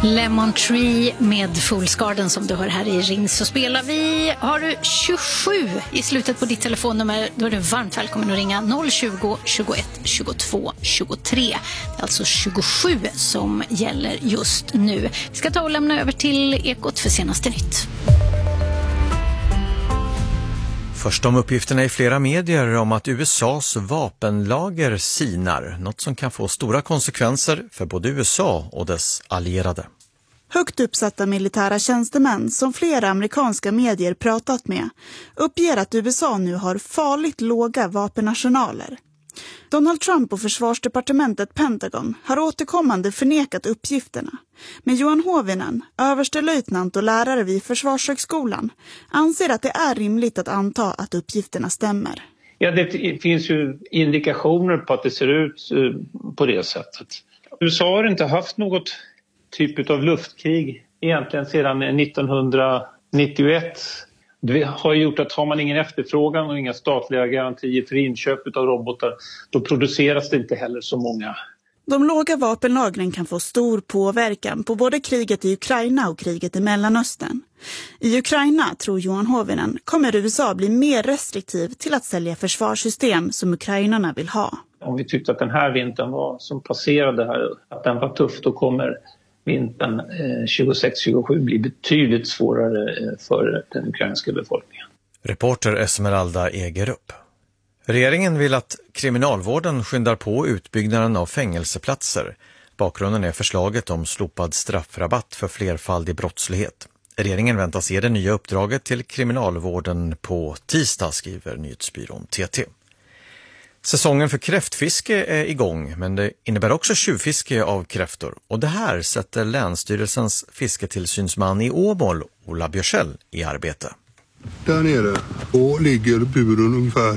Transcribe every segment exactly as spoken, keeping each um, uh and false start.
Lemon Tree med Fool's Garden som du hör här i Ring så spelar vi. Har du tjugosju i slutet på ditt telefonnummer, då är du varmt välkommen att ringa noll tjugo, tjugoett, tjugotvå, tjugotre. Det är alltså tjugosju som gäller just nu. Vi ska ta och lämna över till Ekot för senaste nytt. Först om uppgifterna i flera medier om att U S A:s vapenlager sinar, något som kan få stora konsekvenser för både U S A och dess allierade. Högt uppsatta militära tjänstemän som flera amerikanska medier pratat med uppger att U S A nu har farligt låga vapenarsenaler. Donald Trump och försvarsdepartementet Pentagon har återkommande förnekat uppgifterna. Men Johan Hovinen, överstelöjtnant och lärare vid Försvarshögskolan, anser att det är rimligt att anta att uppgifterna stämmer. Ja, det finns ju indikationer på att det ser ut på det sättet. U S A har inte haft något typ av luftkrig egentligen sedan nittonhundranittioett. Det har gjort att har man ingen efterfrågan och inga statliga garantier för inköp av robotar, då produceras det inte heller så många. De låga vapenlagren kan få stor påverkan på både kriget i Ukraina och kriget i Mellanöstern. I Ukraina, tror Johan Hovinen, kommer U S A bli mer restriktiv till att sälja försvarssystem som ukrainarna vill ha. Om vi tyckte att den här vintern var, som passerade här, att den var tuff, då kommer vintern eh, tjugosex tjugosju blir betydligt svårare eh, för den ukrainska befolkningen. Reporter Esmeralda Egerup. Regeringen vill att kriminalvården skyndar på utbyggnaden av fängelseplatser. Bakgrunden är förslaget om slopad straffrabatt för flerfaldig brottslighet. Regeringen väntas ge det nya uppdraget till kriminalvården på tisdag, skriver nyhetsbyrån T T. Säsongen för kräftfiske är igång, men det innebär också tjuvfiske av kräftor. Och det här sätter Länsstyrelsens fisketillsynsman i Åmål, Ola Björsell, i arbete. Där nere och ligger buren ungefär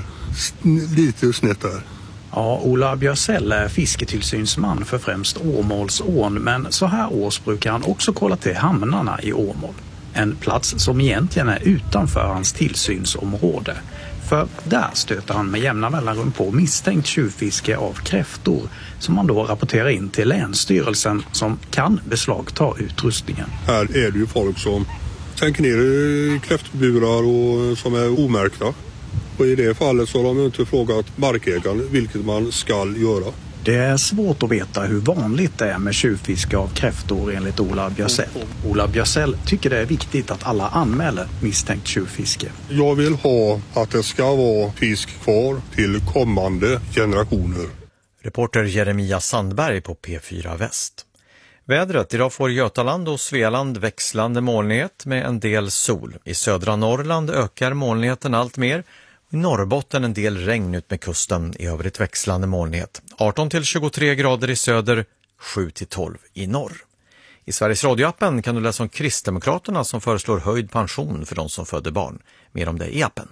lite snett där. Ja, Ola Björsell är fisketillsynsman för främst Åmålsån, men så här års brukar han också kolla till hamnarna i Åmål. En plats som egentligen är utanför hans tillsynsområde. För där stöter han med jämna mellanrum på misstänkt tjuvfiske av kräftor som man då rapporterar in till Länsstyrelsen som kan beslagta utrustningen. Här är det ju folk som sänker ner kräftburar och som är omärkta. Och i det fallet så har de inte frågat markägaren vilket man ska göra. Det är svårt att veta hur vanligt det är med tjuvfiske av kräftor enligt Ola Björsell. Ola Björsell tycker det är viktigt att alla anmäler misstänkt tjuvfiske. Jag vill ha att det ska vara fisk kvar till kommande generationer. Reporter Jeremia Sandberg på P fyra Väst. Vädret. Idag får Götaland och Svealand växlande molnighet med en del sol. I södra Norrland ökar molnigheten allt mer. I Norrbotten en del regn ut med kusten, i övrigt växlande molnighet. arton till tjugotre grader i söder, sju till tolv i norr. I Sveriges radioappen kan du läsa om Kristdemokraterna som föreslår höjd pension för de som föder barn. Mer om det i appen.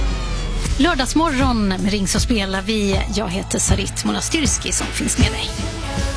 Lördagsmorgon med Ring så spelar vi. Jag heter Sarit Monastyrski som finns med dig.